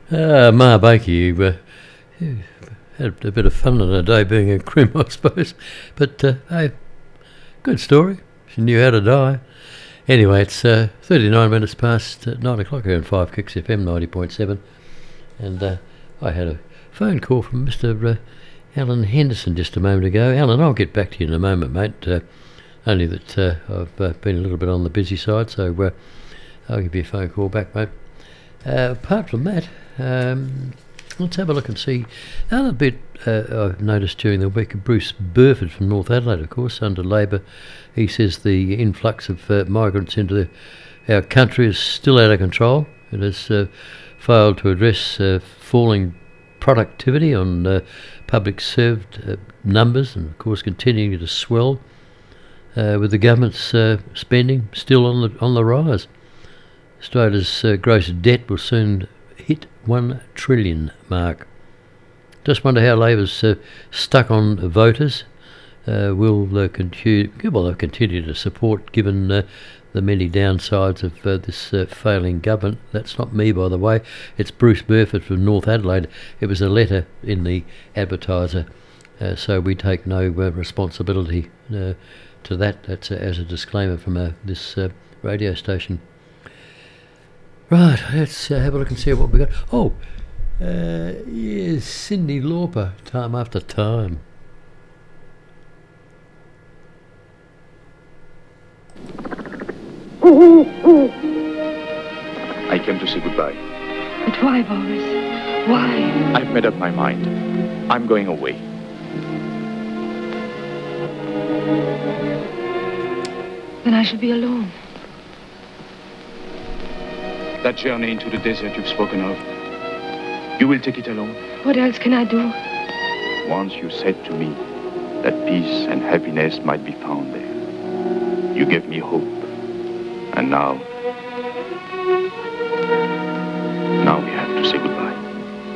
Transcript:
Ma Baker, you had a bit of fun on a day being a crim, I suppose. But, hey, good story. She knew how to die. Anyway, it's 39 minutes past 9 o'clock here on 5 Kicks FM 90.7. And I had a phone call from Mr. Alan Henderson just a moment ago. Alan, I'll get back to you in a moment, mate. Only that I've been a little bit on the busy side, so I'll give you a phone call back, mate. Apart from that, let's have a look and see. Another bit I've noticed during the week, Bruce Burford from North Adelaide, of course, under Labor. He says the influx of migrants into our country is still out of control. It has failed to address falling productivity on public served numbers, and of course continuing to swell with the government's spending still on the rise. Australia's gross debt will soon hit 1 trillion mark. Just wonder how Labor's stuck on voters. Will they'll continue to support, given the many downsides of this failing government. That's not me, by the way. It's Bruce Burford from North Adelaide. It was a letter in the Advertiser, so we take no responsibility to that. That's as a disclaimer from this radio station. Right, let's have a look and see what we got. Oh, yes, Cyndi Lauper, Time After Time. I came to say goodbye. But why, Boris? Why? I've made up my mind. I'm going away. Then I shall be alone. That journey into the desert you've spoken of, you will take it alone? What else can I do? Once you said to me that peace and happiness might be found there. You gave me hope. And now